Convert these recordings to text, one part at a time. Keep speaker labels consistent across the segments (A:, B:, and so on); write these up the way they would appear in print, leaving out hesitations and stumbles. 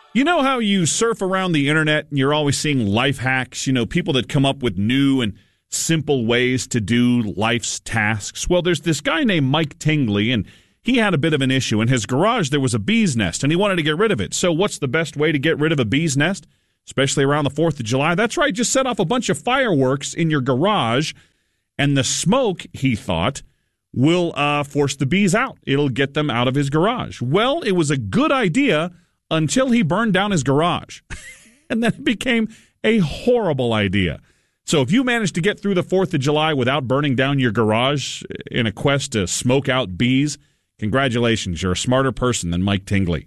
A: You know how you surf around the internet and you're always seeing life hacks, people that come up with new and simple ways to do life's tasks? Well, there's this guy named Mike Tingley, and he had a bit of an issue. In his garage, there was a bee's nest, and he wanted to get rid of it. So what's the best way to get rid of a bee's nest, especially around the 4th of July? That's right, just set off a bunch of fireworks in your garage, and the smoke, he thought, will force the bees out. It'll get them out of his garage. Well, it was a good idea until he burned down his garage. And then it became a horrible idea. So if you manage to get through the 4th of July without burning down your garage in a quest to smoke out bees, congratulations, you're a smarter person than Mike Tingley.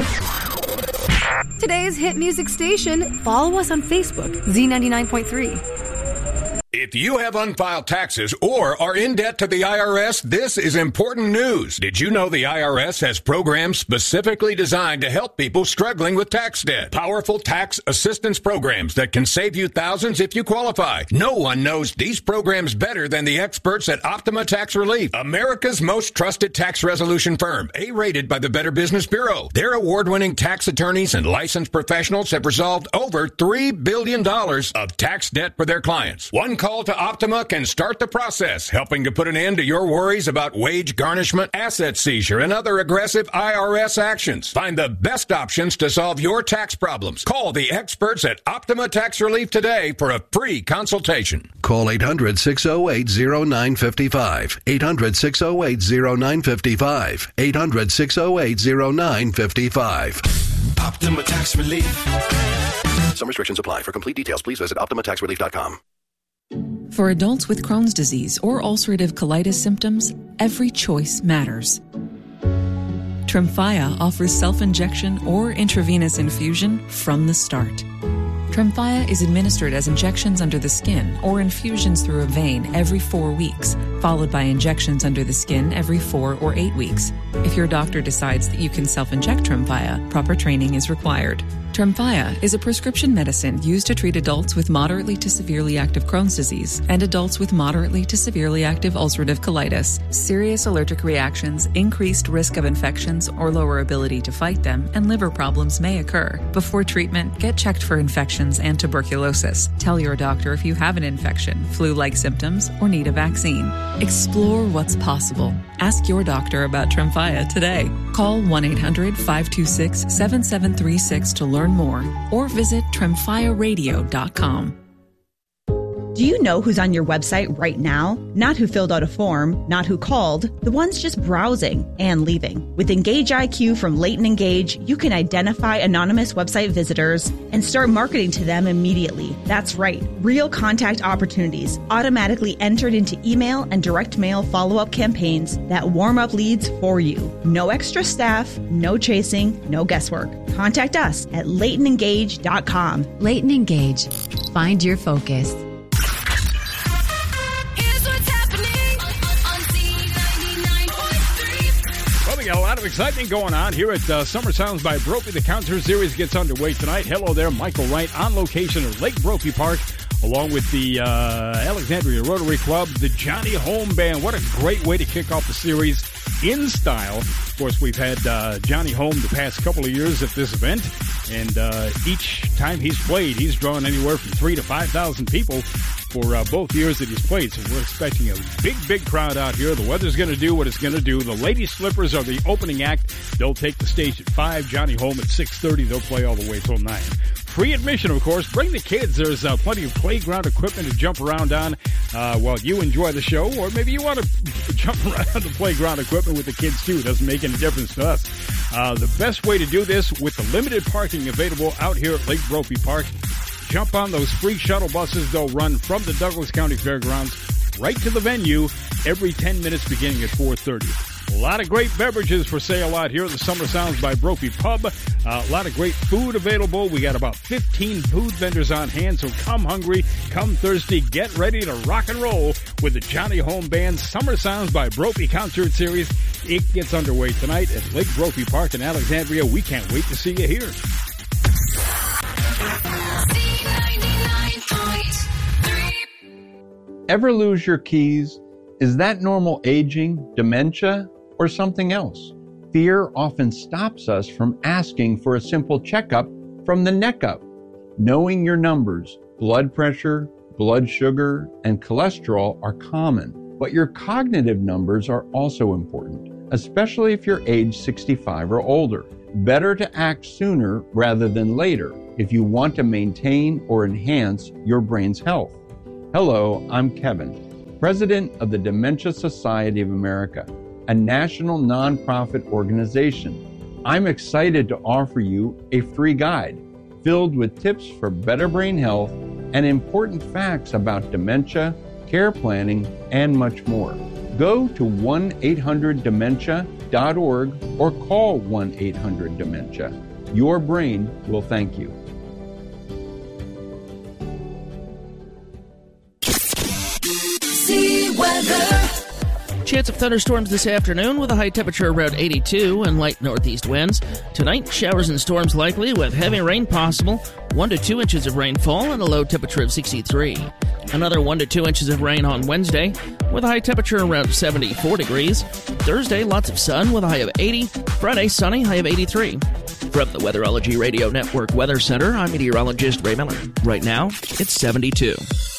B: Today's hit music station. Follow us on Facebook, Z99.3.
C: If you have unfiled taxes or are in debt to the IRS, this is important news. Did you know the IRS has programs specifically designed to help people struggling with tax debt? Powerful tax assistance programs that can save you thousands if you qualify. No one knows these programs better than the experts at Optima Tax Relief, America's most trusted tax resolution firm, A-rated by the Better Business Bureau. Their award-winning tax attorneys and licensed professionals have resolved over $3 billion of tax debt for their clients. One call to Optima can start the process, helping to put an end to your worries about wage garnishment, asset seizure, and other aggressive IRS actions. Find the best options to solve your tax problems. Call the experts at Optima Tax Relief today for a free consultation.
D: Call 800-608-0955. 800-608-0955. 800-608-0955.
E: Optima Tax Relief.
D: Some restrictions apply. For complete details, please visit OptimaTaxRelief.com.
F: For adults with Crohn's disease or ulcerative colitis symptoms, every choice matters. Tremfya offers self-injection or intravenous infusion from the start. Tremfya is administered as injections under the skin or infusions through a vein every 4 weeks, followed by injections under the skin every 4 or 8 weeks. If your doctor decides that you can self-inject Tremfya, proper training is required. Tremfya is a prescription medicine used to treat adults with moderately to severely active Crohn's disease and adults with moderately to severely active ulcerative colitis. Serious allergic reactions, increased risk of infections or lower ability to fight them, and liver problems may occur. Before treatment, get checked for infections and tuberculosis. Tell your doctor if you have an infection, flu-like symptoms, or need a vaccine. Explore what's possible. Ask your doctor about Tremfya today. Call 1-800-526-7736 to learn more, or visit tremfyaradio.com.
G: Do you know who's on your website right now? Not who filled out a form, not who called, the ones just browsing and leaving. With Engage IQ from Leighton Engage, you can identify anonymous website visitors and start marketing to them immediately. That's right, real contact opportunities, automatically entered into email and direct mail follow-up campaigns that warm up leads for you. No extra staff, no chasing, no guesswork. Contact us at LeightonEngage.com.
H: Leighton Engage. Find your focus.
I: We got a lot of excitement going on here at Summer Sounds by Brophy. The Concert Series gets underway tonight. Hello there, Michael Wright on location at Lake Brophy Park, along with the Alexandria Rotary Club, the Johnny Home Band. What a great way to kick off the series in style. Of course, we've had Johnny Home the past couple of years at this event, and each time he's played, he's drawn anywhere from 3,000 to 5,000 people for both years that he's played. So we're expecting a big crowd out here. The weather's going to do what it's going to do. The Lady Slippers are the opening act. They'll take the stage at 5. Johnny Home at 6:30. They'll play all the way till 9. Free admission, of course. Bring the kids. There's plenty of playground equipment to jump around on while you enjoy the show. Or maybe you want to jump around on the playground equipment with the kids, too. It doesn't make any difference to us. The best way to do this, with the limited parking available out here at Lake Brophy Park, jump on those free shuttle buses. They'll run from the Douglas County Fairgrounds right to the venue every 10 minutes beginning at 4:30. A lot of great beverages for sale out here at the Summer Sounds by Brophy Pub. A lot of great food available. We got about 15 food vendors on hand, so come hungry, come thirsty, get ready to rock and roll with the Johnny Home Band Summer Sounds by Brophy Concert Series. It gets underway tonight at Lake Brophy Park in Alexandria. We can't wait to see you here.
J: Ever lose your keys? Is that normal aging, dementia, or something else?
E: Fear often stops us from asking for a simple checkup from the neck up. Knowing your numbers, blood pressure, blood sugar, and cholesterol are common, but your cognitive numbers are also important, especially if you're age 65 or older. Better to act sooner rather than later if you want to maintain or enhance your brain's health. Hello, I'm Kevin, President of the Dementia Society of America, a national nonprofit organization. I'm excited to offer you a free guide filled with tips for better brain health and important facts about dementia, care planning, and much more. Go to 1-800-DEMENTIA.org or call 1-800-DEMENTIA. Your brain will thank you.
J: Chance of thunderstorms this afternoon with a high temperature around 82 and light northeast winds. Tonight, showers and storms likely with heavy rain possible, 1 to 2 inches of rainfall and a low temperature of 63. Another 1 to 2 inches of rain on Wednesday with a high temperature around 74 degrees. Thursday, lots of sun with a high of 80. Friday, sunny, high of 83. From the Weatherology Radio Network Weather Center, I'm meteorologist Ray Miller. Right now, it's 72.